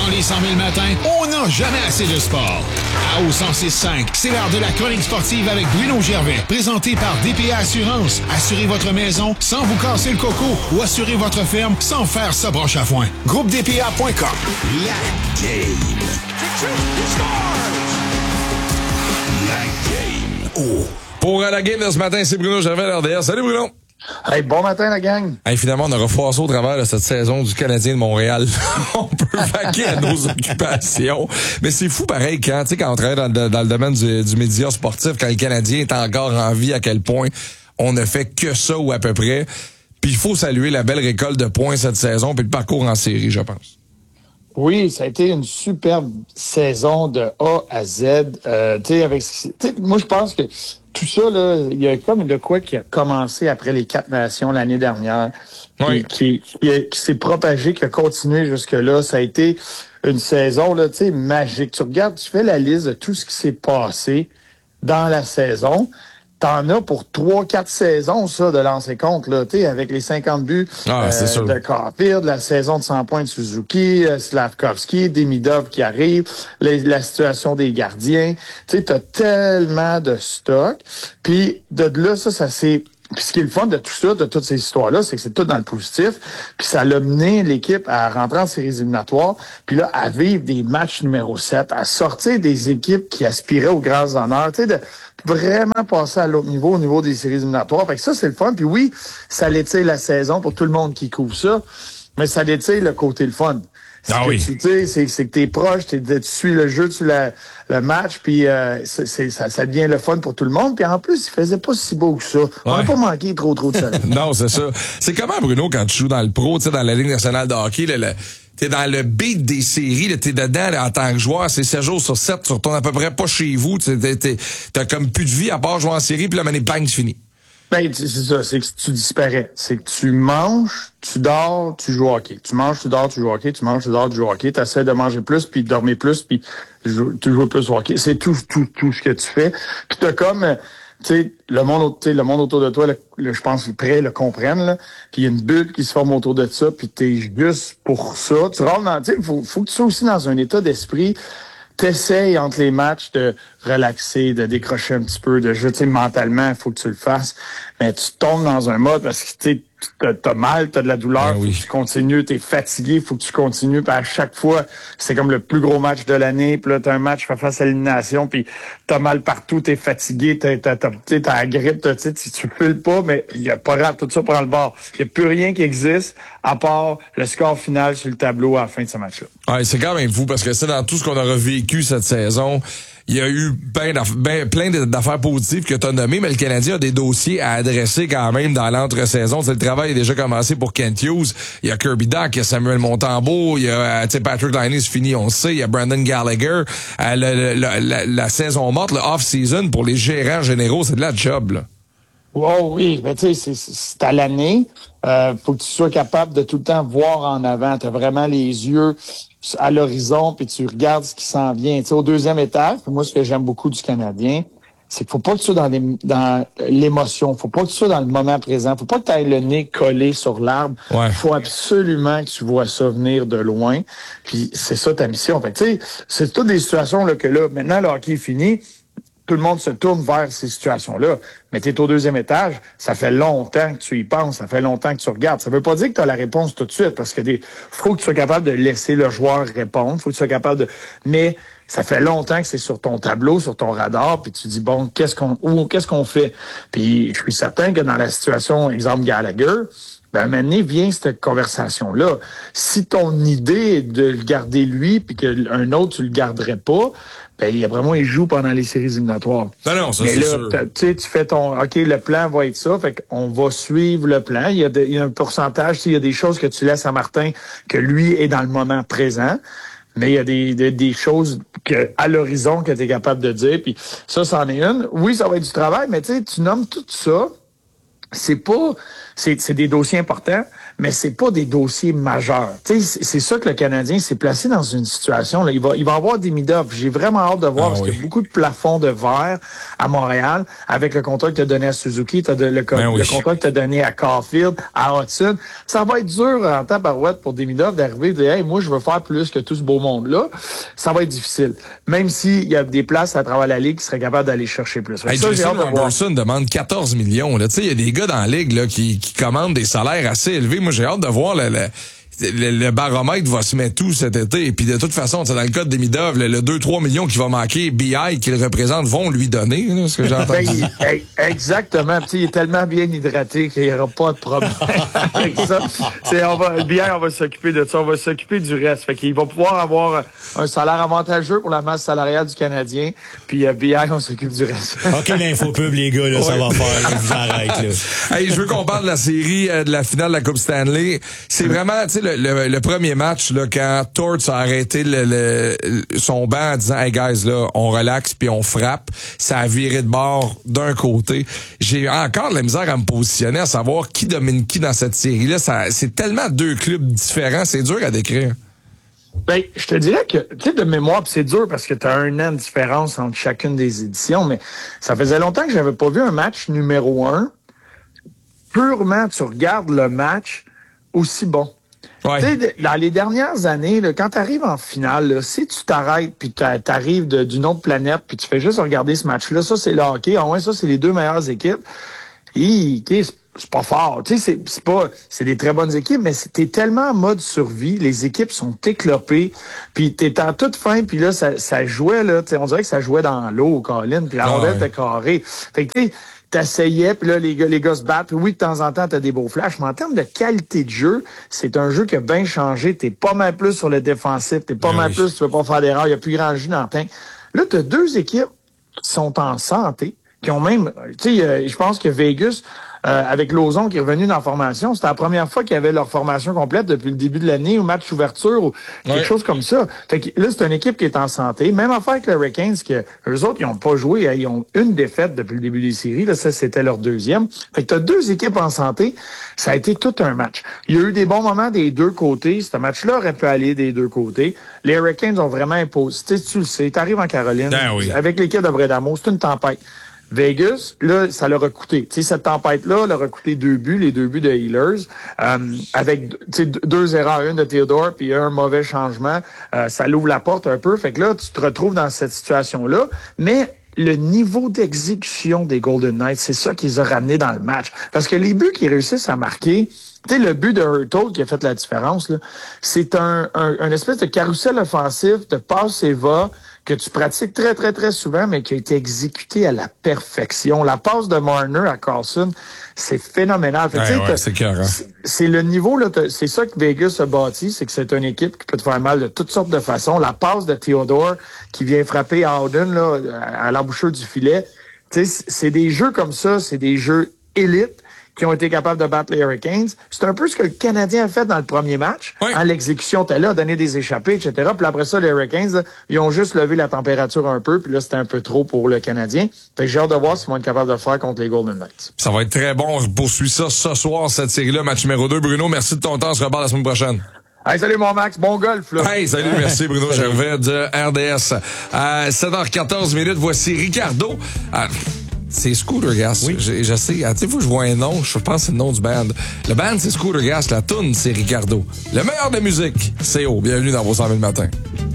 Dans les 100 000 matins, on n'a jamais assez de sport. À au 106.5, c'est l'heure de la chronique sportive avec Bruno Gervais, présenté par DPA Assurance. Assurez votre maison sans vous casser le coco ou assurez votre ferme sans faire sa broche à foin. GroupeDPA.com. La game. La game. Oh. Pour la game de ce matin, c'est Bruno Gervais, RDS. Salut Bruno! Hey, bon matin, la gang. Hey, finalement, on a refoissé au travers de cette saison du Canadien de Montréal. On peut vaquer à nos occupations. Mais c'est fou pareil quand on travaille dans le domaine du média sportif, quand le Canadien est encore en vie, à quel point on ne fait que ça ou à peu près. Puis il faut saluer la belle récolte de points cette saison puis le parcours en série, je pense. Oui, ça a été une superbe saison de A à Z. Moi, je pense que tout ça, là, il y a comme de quoi qui a commencé après les 4 nations l'année dernière, oui. qui s'est propagé, qui a continué jusque-là. Ça a été une saison là, magique. Tu regardes, tu fais la liste de tout ce qui s'est passé dans la saison. T'en as pour 3-4 saisons, ça, de lancer compte, là, avec les 50 buts de Caulfield, la saison de 100 points de Suzuki, Slavkovski, Demidov qui arrive, la situation des gardiens. Tu sais, t'as tellement de stock. Puis de là, ça s'est... Puis ce qui est le fun de tout ça, de toutes ces histoires-là, c'est que c'est tout dans le positif. Puis ça l'a mené l'équipe à rentrer en séries éliminatoires, puis là, à vivre des matchs numéro 7, à sortir des équipes qui aspiraient aux grands honneurs, tu sais, de vraiment passer à l'autre niveau, au niveau des séries éliminatoires. Fait que ça, c'est le fun. Puis oui, ça l'étire la saison pour tout le monde qui couvre ça, mais ça l'étire le côté le fun. Ah oui. Tu sais, c'est que t'es proche, tu suis le jeu, tu le match, puis ça devient le fun pour tout le monde. Puis en plus, il faisait pas si beau que ça. On n'a pas manqué trop de soleil. Non, c'est ça. C'est comment, Bruno, quand tu joues dans le pro, tu sais, dans la Ligue nationale de hockey, t'es dans le beat des séries, là, t'es dedans là, en tant que joueur, c'est 7 jours sur 7, tu retournes à peu près pas chez vous, t'as comme plus de vie à part jouer en série, puis là, bang, c'est fini. Ben, c'est ça, c'est que tu disparais. C'est que tu manges, tu dors, tu joues au hockey. Tu manges, tu dors, tu joues au hockey. Tu manges, tu dors, tu joues au hockey. Tu essaies de manger plus, puis de dormir plus, puis tu joues plus au hockey. C'est tout ce que tu fais. Puis t'as comme, tu sais, le monde autour de toi, je pense qu'ils le comprennent, là. Puis il y a une bulle qui se forme autour de ça, puis t'es juste pour ça. Tu rentres dans, tu sais, faut que tu sois aussi dans un état d'esprit. T'essayes entre les matchs de relaxer, de décrocher un petit peu, de jeter mentalement, il faut que tu le fasses. Mais tu tombes dans un mode parce que tu t'as mal, t'as de la douleur, faut que tu continues, t'es fatigué, faut que tu continues. Puis à chaque fois, c'est comme le plus gros match de l'année. Puis là, t'as un match face à l'élimination, puis t'as mal partout, t'es fatigué, t'as la grippe, tu files pas, mais il y a pas grave, tout ça prend le bord. Il y a plus rien qui existe à part le score final sur le tableau à la fin de ce match-là. Ouais, c'est quand même fou parce que c'est dans tout ce qu'on a vécu cette saison. Il y a eu plein d'affaires positives que tu as nommées, mais le Canadien a des dossiers à adresser quand même dans l'entre-saison. Le travail est déjà commencé pour Kent Hughes. Il y a Kirby Dach, il y a Samuel Montembeault, il y a Patrick Laine, c'est fini, on le sait. Il y a Brandon Gallagher. La saison morte, le off-season, pour les gérants généraux, c'est de la job, là. Oh oui, mais tu sais, c'est à l'année. Faut que tu sois capable de tout le temps voir en avant. Tu as vraiment les yeux à l'horizon, puis tu regardes ce qui s'en vient. Tu sais, au deuxième étage, moi, ce que j'aime beaucoup du Canadien, c'est qu'il faut pas que tu sois dans l'émotion. Faut pas que tu sois dans le moment présent. Faut pas que tu aies le nez collé sur l'arbre. Ouais. Faut absolument que tu vois ça venir de loin. Puis c'est ça ta mission. Fait tu sais, c'est toutes des situations là que là, maintenant, le hockey est fini. Tout le monde se tourne vers ces situations-là. Mais tu es au deuxième étage, ça fait longtemps que tu y penses, ça fait longtemps que tu regardes. Ça veut pas dire que tu as la réponse tout de suite, parce que faut que tu sois capable de laisser le joueur répondre, faut que tu sois capable de... Mais ça fait longtemps que c'est sur ton tableau, sur ton radar, puis tu dis, bon, qu'est-ce qu'on fait? Puis je suis certain que dans la situation, exemple Gallagher, ben, à un moment donné, vient cette conversation-là. Si ton idée est de le garder lui, puis qu'un autre, tu le garderais pas, ben, après moi, il joue pendant les séries éliminatoires. Non, ça, mais c'est là, sûr. tu fais OK, le plan va être ça, fait qu'on va suivre le plan. Il y a un pourcentage, il y a des choses que tu laisses à Martin, que lui est dans le moment présent. Mais il y a des choses à l'horizon que tu es capable de dire, puis ça, c'en est une. Oui, ça va être du travail, mais tu nommes tout ça. C'est des dossiers importants, mais c'est pas des dossiers majeurs. Tu sais, c'est ça que le Canadien s'est placé dans une situation, là. Il va avoir des mid-up. J'ai vraiment hâte de voir, parce qu'il y a beaucoup de plafonds de verre à Montréal, avec le contrat que tu as donné à Suzuki, le contrat que tu as donné à Caulfield, à Hudson. Ça va être dur en tabarouette pour des mid-up d'arriver et de dire, hey, moi, je veux faire plus que tout ce beau monde-là. Ça va être difficile. Même s'il y a des places à travers la Ligue qui seraient capables d'aller chercher plus. Hey, ça, Jason Robertson demande 14 millions. Tu sais, il y a des gars dans la Ligue là, qui commandent des salaires assez élevés. Moi, j'ai hâte de voir le baromètre va se mettre tout cet été. Et puis de toute façon, dans le cas de Demidov, le 2-3 millions qui va manquer, BI qu'il représente vont lui donner, là, ce que j'ai entendu. Exactement. Puis, il est tellement bien hydraté qu'il n'y aura pas de problème avec ça. BI, on va s'occuper de ça. On va s'occuper du reste. Fait qu'il va pouvoir avoir un salaire avantageux pour la masse salariale du Canadien. Puis BI, on s'occupe du reste. OK, l'infopub, les gars, là, ça va faire. Là, j'arrête, là. Hey, je veux qu'on parle de la série de la finale de la Coupe Stanley. C'est vraiment, tu sais, le premier match, là, quand Torts a arrêté son banc en disant, hey guys, là, on relaxe puis on frappe, ça a viré de bord d'un côté. J'ai encore de la misère à me positionner, à savoir qui domine qui dans cette série-là. C'est tellement deux clubs différents, c'est dur à décrire. Ben, je te dirais que, tu sais, de mémoire, pis c'est dur parce que tu as 1 an de différence entre chacune des éditions, mais ça faisait longtemps que j'avais pas vu un match numéro 1. Purement, tu regardes le match aussi bon. Ouais. Tu sais, dans les dernières années, là, quand tu arrives en finale, là, si tu t'arrêtes puis tu arrives d'une autre planète puis tu fais juste regarder ce match-là, ça c'est le hockey, ah ouais, ça c'est les deux meilleures équipes. C'est pas fort, tu sais, c'est des très bonnes équipes, mais t'es tellement en mode survie, les équipes sont éclopées, puis t'es en toute fin, puis là ça jouait là, on dirait que ça jouait dans l'eau, Colin, puis la rondelle était carrée. Fait que tu sais, t'essayais, puis là, les gars se battent. Oui, de temps en temps, t'as des beaux flashs, mais en termes de qualité de jeu, c'est un jeu qui a bien changé. T'es pas mal plus sur le défensif, t'es pas mal plus, tu veux pas faire d'erreur, il y a plus grand jus dans le teint. Là, t'as deux équipes qui sont en santé, qui ont même, tu sais, je pense que Vegas, avec Lauzon qui est revenu dans la formation, c'était la première fois qu'ils avaient leur formation complète depuis le début de l'année, au match ouverture, ou quelque chose comme ça. Fait que là, c'est une équipe qui est en santé. Même affaire avec les Hurricanes, que eux autres, ils n'ont pas joué, ils ont une défaite depuis le début des séries. Là, ça, c'était leur deuxième. Fait que t'as deux équipes en santé. Ça a été tout un match. Il y a eu des bons moments des deux côtés. Ce match-là aurait pu aller des deux côtés. Les Hurricanes ont vraiment imposé. Tu le sais, t'arrives en Caroline, avec l'équipe de Bredamo, c'est une tempête. Vegas, là, ça leur a coûté. Tu sais, cette tempête-là leur a coûté 2 buts, les 2 buts de Healers, avec 2 erreurs, une de Theodore puis un mauvais changement. Ça l'ouvre la porte un peu. Fait que là, tu te retrouves dans cette situation-là. Mais le niveau d'exécution des Golden Knights, c'est ça qu'ils ont ramené dans le match. Parce que les buts qu'ils réussissent à marquer, tu sais, le but de Hurtle qui a fait la différence, là, c'est un espèce de carrousel offensif de passe et va que tu pratiques très, très, très souvent, mais qui a été exécuté à la perfection. La passe de Marner à Carlson, c'est phénoménal. Fait, c'est le niveau, là, c'est ça que Vegas a bâti, c'est que c'est une équipe qui peut te faire mal de toutes sortes de façons. La passe de Theodore qui vient frapper Howden, là, à l'embouchure du filet. Tu sais, c'est des jeux comme ça, c'est des jeux élites qui ont été capables de battre les Hurricanes. C'est un peu ce que le Canadien a fait dans le premier match. Oui. L'exécution était là, donner des échappées, etc. Puis après ça, les Hurricanes, là, ils ont juste levé la température un peu, puis là, c'était un peu trop pour le Canadien. Fait que j'ai hâte de voir ce qu'ils vont être capables de faire contre les Golden Knights. Ça va être très bon. On poursuit ça ce soir, cette série-là, match numéro 2. Bruno, merci de ton temps. On se reparle la semaine prochaine. Hey, salut mon Max, bon golf là. Hey, salut, merci Bruno Gervais de RDS. 7h14 minutes, voici Ricardo. C'est Scooter Gas. Oui. Je sais. Tu sais, faut que je vois un nom. Je pense que c'est le nom du band. Le band, c'est Scooter Gas. La toune, c'est Ricardo. Le meilleur de la musique, c'est O. Bienvenue dans vos 100 000 matins.